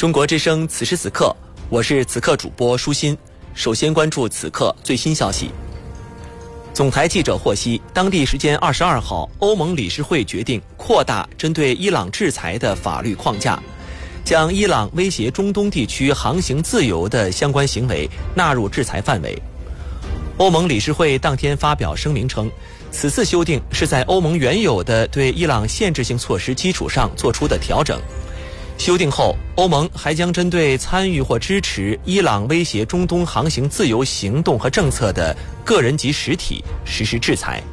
中国之声此时此刻，我是此刻主播舒心。首先关注此刻最新消息。总台记者获悉，当地时间22号，欧盟理事会决定扩大针对伊朗制裁的法律框架，将伊朗威胁中东地区航行自由的相关行为纳入制裁范围。欧盟理事会当天发表声明称，此次修订是在欧盟原有的对伊朗限制性措施基础上做出的调整。修订后，欧盟还将针对参与或支持伊朗威胁中东航行自由行动和政策的个人及实体实施制裁。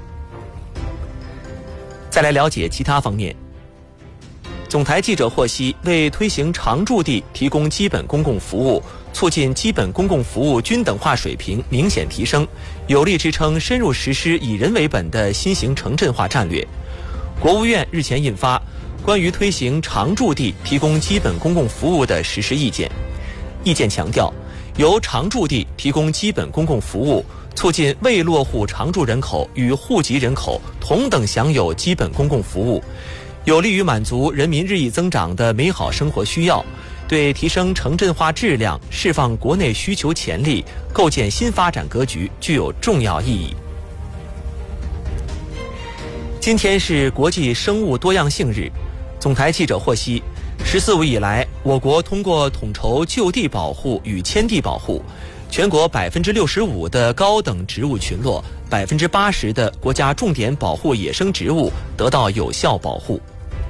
再来了解其他方面。总台记者获悉，为推行常住地提供基本公共服务，促进基本公共服务均等化水平明显提升，有力支撑深入实施以人为本的新型城镇化战略，国务院日前印发关于推行常住地提供基本公共服务的实施意见。意见强调，由常住地提供基本公共服务，促进未落户常住人口与户籍人口同等享有基本公共服务，有利于满足人民日益增长的美好生活需要，对提升城镇化质量、释放国内需求潜力、构建新发展格局具有重要意义。今天是国际生物多样性日。总台记者获悉，14五以来，我国通过统筹就地保护与迁地保护，全国65%的高等植物群落，80%的国家重点保护野生植物得到有效保护。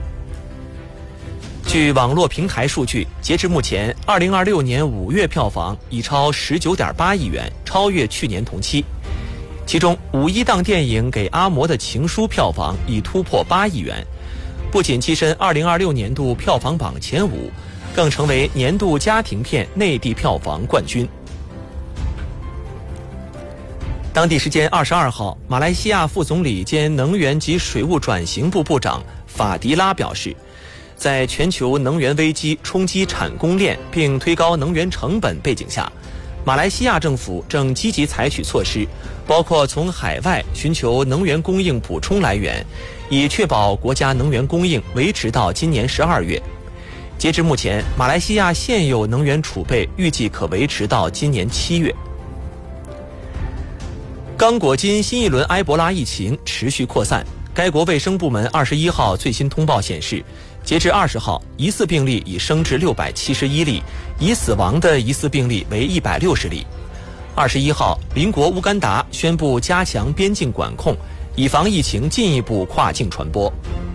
据网络平台数据，截至目前，2026年5月票房已超19.8亿元，超越去年同期。其中，5一档电影《给阿嬷的情书》票房已突破8亿元。不仅跻身2026年度票房榜前5，更成为年度家庭片内地票房冠军。当地时间22号，马来西亚副总理兼能源及水务转型部部长法迪拉表示，在全球能源危机冲击产供链并推高能源成本背景下，马来西亚政府正积极采取措施，包括从海外寻求能源供应补充来源，以确保国家能源供应维持到今年12月。截至目前，马来西亚现有能源储备预计可维持到今年7月。刚果金新一轮埃博拉疫情持续扩散，该国卫生部门21号最新通报显示，截至20号，疑似病例已升至671例，已死亡的疑似病例为160例。21号，邻国乌干达宣布加强边境管控，以防疫情进一步跨境传播。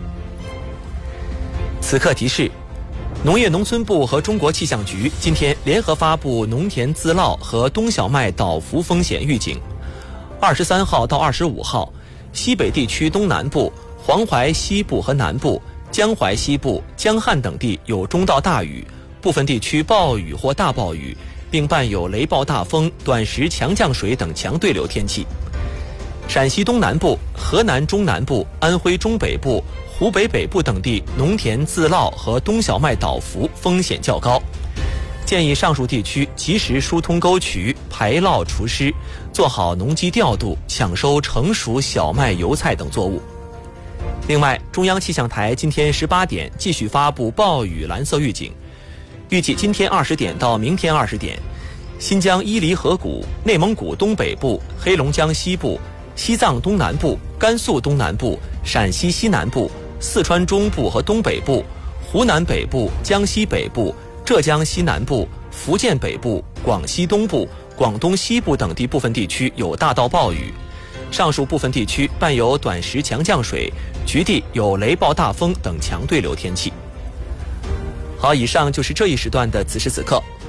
此刻提示，农业农村部和中国气象局今天联合发布农田自涝和冬小麦倒伏风险预警。23号到25号，西北地区东南部、黄淮西部和南部、江淮西部、江汉等地有中到大雨，部分地区暴雨或大暴雨，并伴有雷暴大风、短时强降水等强对流天气。陕西东南部、河南中南部、安徽中北部、湖北北部等地农田自涝和冬小麦倒伏风险较高，建议上述地区及时疏通沟渠、排涝除湿，做好农机调度，抢收成熟小麦、油菜等作物。另外，中央气象台今天18点继续发布暴雨蓝色预警，预计今天20点到明天20点，新疆伊犁河谷、内蒙古东北部、黑龙江西部、西藏东南部、甘肃东南部、陕西西南部、四川中部和东北部、湖南北部、江西北部、浙江西南部、福建北部、广西东部、广东西部等地部分地区有大到暴雨，上述部分地区伴有短时强降水，局地有雷暴大风等强对流天气。好，以上就是这一时段的此时此刻，